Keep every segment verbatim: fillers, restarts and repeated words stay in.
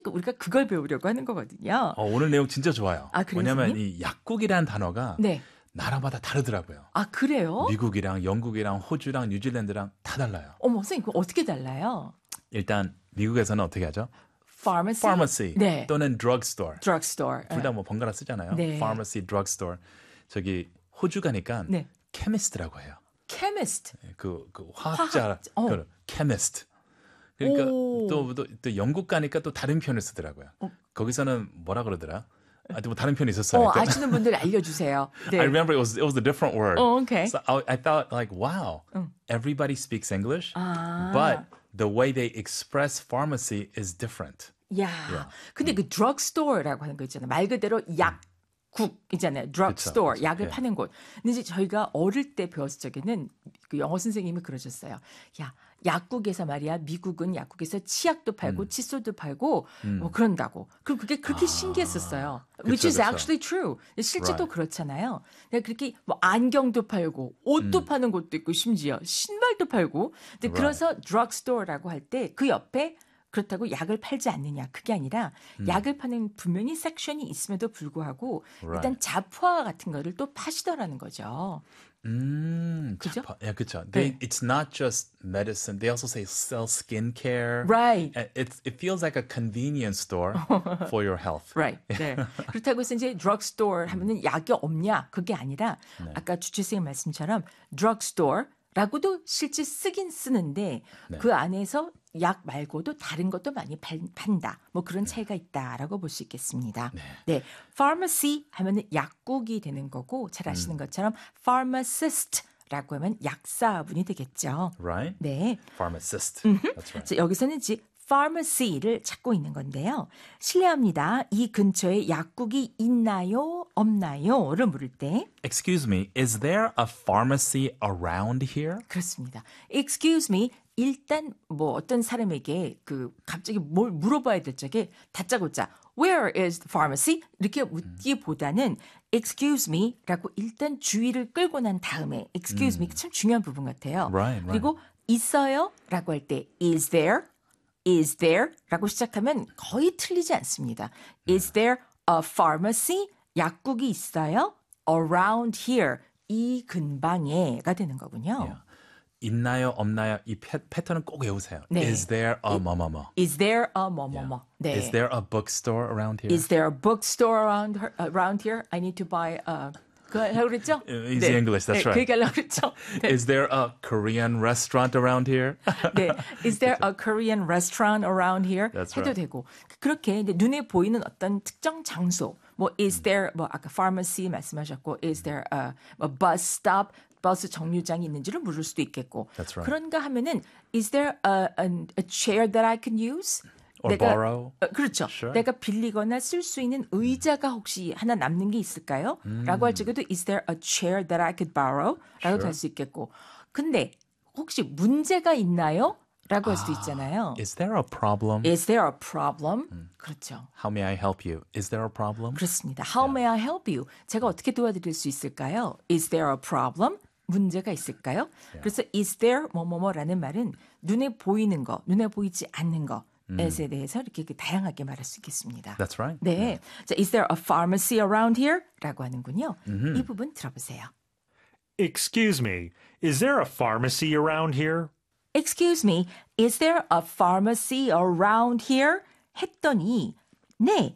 우리가 그걸 배우려고 하는 거거든요. 어, 오늘 내용 진짜 좋아요. 아, 그래요, 왜냐면 선생님? 이 약국이라는 단어가 네. 나라마다 다르더라고요. 아, 그래요? 미국이랑 영국이랑 호주랑 뉴질랜드랑 다 달라요. 어머, 선생님, 그거 어떻게 달라요? 일단 미국에서는 어떻게 하죠? Pharmacy? Pharmacy 네. 또는 drugstore. Drugstore. 둘 다 뭐 번갈아 쓰잖아요. 네. Pharmacy, drugstore. 저기 호주 가니까 네. chemist라고 해요. Chemist. 그, 그 화학자, 화학, 어. 그 chemist. 그러니까 오. 또, 또, 또 영국 가니까 또 다른 표현을 쓰더라고요. 어. 거기서는 뭐라 그러더라? 아, 뭐 다른 표현이 있었어요. 어, 아시는 분들 알려주세요. 네. I remember it was it was a different word. 어, okay. So I, I thought like, wow, 응. everybody speaks English, 아. but the way they express pharmacy is different. 야, Yeah. 근데 그 drugstore라고 하는 거 있잖아요. 말 그대로 약국이잖아요. drugstore, 그쵸, 그쵸. 약을 예. 파는 곳. 근데 이제 저희가 어릴 때 배웠을 적에는 그 영어 선생님이 그러셨어요. 야, 약국에서 말이야, 미국은 약국에서 치약도 팔고 음. 칫솔도 팔고 음. 뭐 그런다고. 그럼 그게 그렇게 아, 신기했었어요. 그쵸, Which is 그쵸. actually true. 실제도 Right. 그렇잖아요. 근데 그렇게 뭐 안경도 팔고 옷도 음. 파는 곳도 있고 심지어 신발도 팔고. 근데 Right. 그래서 drugstore라고 할 때 그 옆에 그렇다고 약을 팔지 않느냐. 그게 아니라 음. 약을 파는 분명히 섹션이 있음에도 불구하고 Right. 일단 잡화 같은 거를 또 파시더라는 거죠. 음, 그죠? 자파- 예, 그렇죠. They, 네. it's not just medicine. They also say sell skincare. Right. And It's, it feels like a convenience store for your health. Right. 네. 그렇다고 해서 이제 drugstore 하면은 약이 없냐? 그게 아니라 네. 아까 주최생님 말씀처럼 drugstore라고도 실제 쓰긴 쓰는데 네. 그 안에서 약 말고도 다른 것도 많이 팔, 판다. 뭐 그런 차이가 있다라고 볼 수 있겠습니다. 네. 네. pharmacy 하면은 약국이 되는 거고 잘 아시는 것처럼 pharmacist라고 하면 약사분이 되겠죠. Right? 네. Pharmacist. That's right. 자, 여기서는 이제 pharmacy를 찾고 있는 건데요. 실례합니다. 이 근처에 약국이 있나요? 없나요?를 물을 때 Excuse me, is there a pharmacy around here? 그렇습니다. Excuse me. 일단 뭐 어떤 사람에게 그 갑자기 뭘 물어봐야 될 적에 다짜고짜 Where is the pharmacy? 이렇게 묻기보다는 Excuse me라고 일단 주의를 끌고 난 다음에 Excuse me 참 중요한 부분 같아요. Right, right. 그리고 있어요?라고 할 때 Is there? Is there? 라고 시작하면 거의 틀리지 않습니다. Is there a pharmacy? 약국이 있어요? Around here. 이 근방에가 되는 거군요. Yeah. 있나요, 없나요? 이 패, 패턴은 꼭 외우세요. 네. Is there a 뭐뭐뭐? Is there a 뭐뭐뭐? 네. Is there a bookstore around here? Is there a bookstore around her, around here? I need to buy a 그 하려고 그랬죠? Easy English, that's 네, right. 그 얘기 하려고 그랬죠? 네. Is there a Korean restaurant around here? 네. Is there a Korean restaurant around here? That's 해도 right. 되고. 그렇게 이제 눈에 보이는 어떤 특정 장소, 뭐 is there 뭐 아까 pharmacy 말씀하셨고, is there a, a bus stop, 버스 정류장이 있는지를 물을 수도 있겠고. That's right. 그런가 하면은 is there a, a, a chair that I can use? Or borrow? 어, 그렇죠. Sure. 내가 빌리거나 쓸 수 있는 의자가 혹시 하나 남는 게 있을까요? 라고 할 적에도 is there a chair that I could borrow? 라고 Sure. 할 수 있겠고. 근데 혹시 문제가 있나요? 라고 할 수도 있잖아요. Is there a problem? Is there a problem? 그렇죠. How may I help you? Is there a problem? 그렇습니다. How may I help you? 제가 어떻게 도와드릴 수 있을까요? Is there a problem? 문제가 있을까요? 그래서 is there 뭐뭐뭐라는 말은 눈에 보이는 거, 눈에 보이지 않는 거. 에 대해서 이렇게 다양하게 말할 수 있겠습니다. That's right. 네. 자, is there a pharmacy around here? 라고 하는군요. 이 부분 들어보세요. Excuse me, is there a pharmacy around here? Excuse me, is there a pharmacy around here? 했더니 네,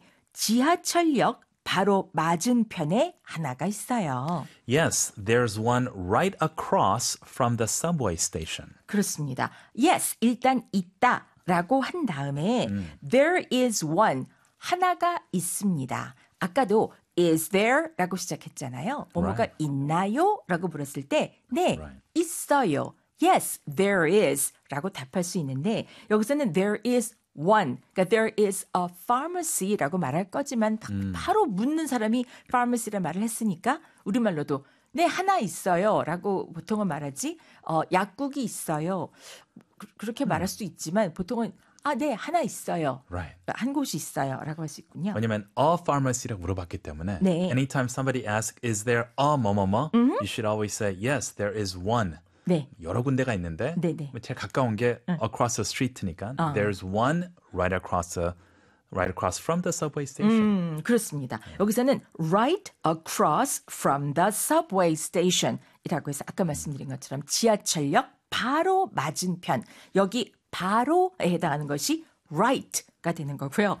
지하철역 바로 맞은편에 하나가 있어요. Yes, there's one right across from the subway station. 그렇습니다. Yes, 일단 있다. 라고 한 다음에 음. there is one 하나가 있습니다. 아까도 is there 라고 시작했잖아요. 뭐뭐가 Right. 있나요? 라고 물었을 때 네, Right. 있어요. Yes, there is 라고 답할 수 있는데 여기서는 there is one. 그러니까 there is a pharmacy 라고 말할 거지만 음. 바로 묻는 사람이 pharmacy라 말을 했으니까 우리말로도 네, 하나 있어요. 라고 보통은 말하지, 어, 약국이 있어요. 그, 그렇게 말할 수도 있지만 보통은, 아, 네, 하나 있어요. Right. 한 곳이 있어요. 라고 할 수 있군요. 왜냐면 a pharmacy라고 물어봤기 때문에 네. anytime somebody asks is there a 뭐뭐뭐 you should always say yes, there is one. 네. 여러 군데가 있는데 네네. 제일 가까운 게 across the street니까 there's one right across the right across from the subway station. 음, 그렇습니다. 여기서는 right across from the subway station 이라고 해서 아까 말씀드린 것처럼 지하철역 바로 맞은편. 여기 바로에 해당하는 것이 right가 되는 거고요.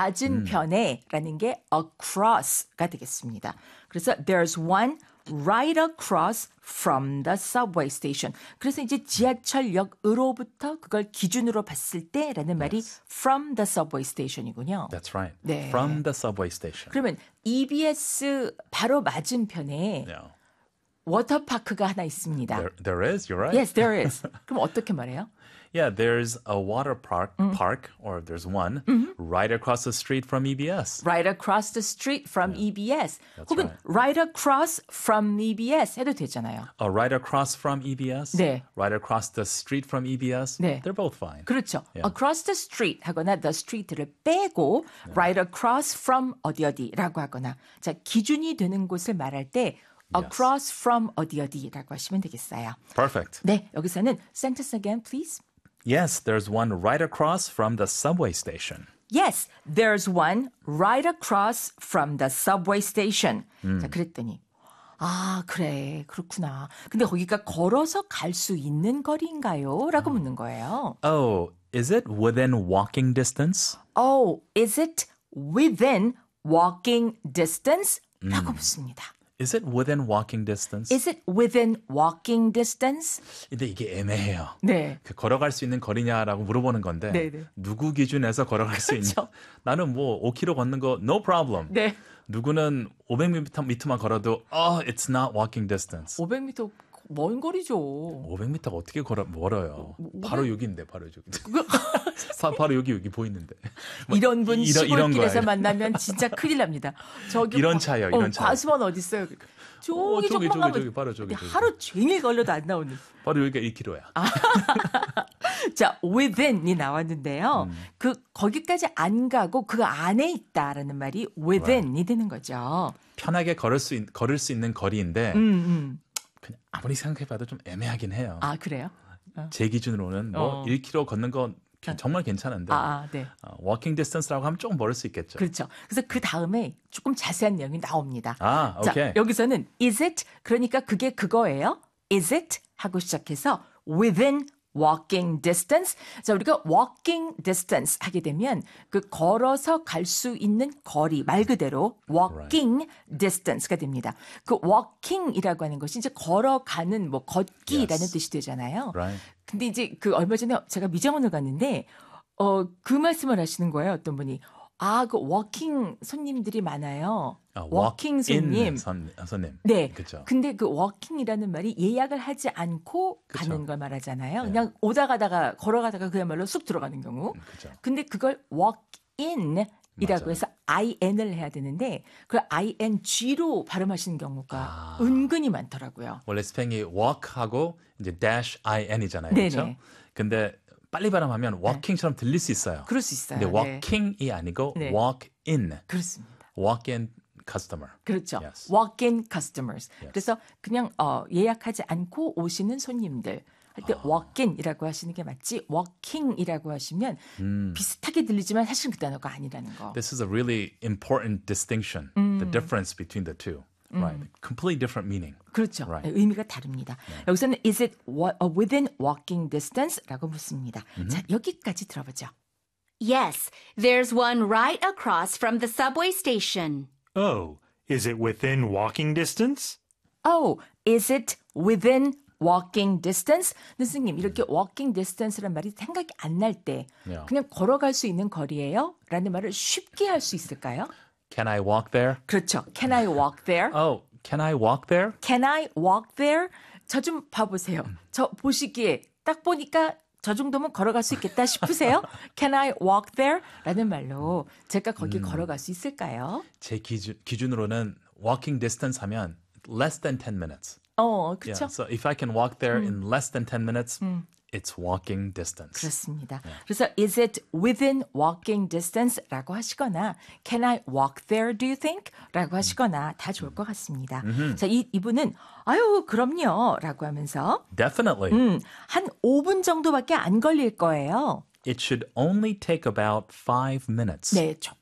맞은편에라는 게 across가 되겠습니다. 그래서 there's one right across from the subway station. 그래서 이제 지하철역으로부터 그걸 기준으로 봤을 때라는 말이 from the subway station이군요. That's right. 네. From the subway station. 그러면 이비에스 바로 맞은편에 Yeah. 워터파크가 하나 있습니다. There, there is, you're right. Yes, there is. 그럼 어떻게 말해요? Yeah, there's a water park, park or there's one right across the street from E B S. Right across the street from 이비에스. 혹은 right. right across from 이비에스 해도 되잖아요. Uh, right across from E B S. 네. Right across the street from E B S. 네. They're both fine. 그렇죠. Yeah. across the street 하거나 the street를 빼고 right across from 어디 어디라고 하거나 자 기준이 되는 곳을 말할 때 across from 어디 어디라고 하시면 되겠어요. Perfect. 네, 여기서는 sentence again, please. Yes, there's one right across from the subway station. Yes, there's one right across from the subway station. 자, 그랬더니 아, 그래. 그렇구나. 근데 거기가 걸어서 갈 수 있는 거리인가요? 라고 묻는 거예요. Oh, is it within walking distance? Oh, is it within walking distance? 라고 묻습니다. Is it within walking distance? Is it within walking distance? 근데 이게 애매해요. 네. 그 걸어갈 수 있는 거리냐라고 물어보는 건데 네네. 누구 기준에서 걸어갈 수 있냐? 나는 뭐 오 킬로미터 걷는 거 no problem. 네. 누구는 오백 미터만 걸어도 oh, it's not walking distance. 오백 미터 먼 거리죠. 오백 미터가 어떻게 걸어 멀어요? 바로 여기인데 바로 여기. 바로 여기 여기 보이는데. 이런 분 이런- 이런 시골길에서 거예요. 만나면 진짜 큰일 납니다. 저기 이런 과- 차예요, 이런 어, 차. 과수원 어디 있어요? 저기 어, 저기, 조금만 저기, 가면 저기, 바로 저기, 저기. 하루 종일 걸려도 안 나오는. 바로 여기가 일 킬로미터야. 자, within이 나왔는데요. 그 거기까지 안 가고 그 안에 있다라는 말이 within이 되는 거죠. 편하게 걸을 수 있, 걸을 수 있는 거리인데 음, 음. 그냥 아무리 생각해봐도 좀 애매하긴 해요. 아, 그래요? 제 기준으로는 뭐 어. 일 킬로미터 걷는 건 정말 괜찮은데 아, 아, 네. 어, 워킹 디스턴스라고 하면 조금 멀을 수 있겠죠. 그렇죠. 그래서 그 다음에 조금 자세한 내용이 나옵니다. 아, 자, 오케이. 여기서는 is it 그러니까 그게 그거예요. is it 하고 시작해서 within walking distance. 자, 우리가 walking distance 하게 되면 그 걸어서 갈 수 있는 거리 말 그대로 walking distance가 됩니다. 그 walking이라고 하는 것이 이제 걸어가는 뭐 걷기라는 Yes. 뜻이 되잖아요. Right. 근데 이제 그 얼마 전에 제가 미장원을 갔는데 어, 그 말씀을 하시는 거예요. 어떤 분이 아, 그 워킹 손님들이 많아요. 아, 워킹 walk-in 손님. 선, 손님. 네. 그렇죠. 근데 그 워킹이라는 말이 예약을 하지 않고 그쵸. 가는 걸 말하잖아요. 그냥 오다 가다가 걸어가다가 그야말로 쑥 들어가는 경우. 그렇죠. 근데 그걸 walk-in이라고 맞아요. 해서 아이엔을 해야 되는데 그걸 아이엔지로 발음하시는 경우가 아. 은근히 많더라고요. 원래 스펠링이 walk하고 이제 dash in이잖아요. 네네. 그렇죠? 근데 빨리 발음하면 walking처럼 들릴 수 있어요. 그럴 수 있어요. 근데 네. walking이 아니고 네. walk in. 그렇습니다. walk in customer. 그렇죠. Yes. walk-in customers. Yes. 그래서 그냥 어, 예약하지 않고 오시는 손님들. 할 때 아. walk-in이라고 하시는 게 맞지 walking이라고 하시면 음. 비슷하게 들리지만 사실 그 단어가 아니라는 거. This is a really important distinction. The difference between the two. Right. Completely different meaning. 그렇죠. Right. 네, 의미가 다릅니다. 여기서는 is it wa- uh, within walking distance라고 묻습니다. 자, 여기까지 들어보죠. Yes, there's one right across from the subway station. Oh, is it within walking distance? Oh, is it within walking distance? 선생님, 이렇게 walking distance란 말이 생각이 안 날 때 Yeah. 그냥 걸어갈 수 있는 거리예요? 라는 말을 쉽게 할 수 있을까요? Can I walk there? 그렇죠. Can I walk there? Oh, can I walk there? Can I walk there? 저 좀 봐보세요. 저 보시기에 딱 보니까 저 정도면 걸어갈 수 있겠다 싶으세요? Can I walk there? 라는 말로 제가 거기 걸어갈 수 있을까요? 제 기준, 기준으로는 walking distance 하면 less than ten minutes. 어, Yeah. 그렇죠. So if I can walk there in less than ten minutes, it's walking distance. 그렇습니다. 그래서 is it within walking distance라고 하시거나 can I walk there do you think? 라고 하시거나 다 좋을 것 같습니다. 자, 이, 이분은 아유 그럼요 라고 하면서 Definitely. 음, 한 오 분 정도밖에 안 걸릴 거예요. It should only take about five minutes. 네,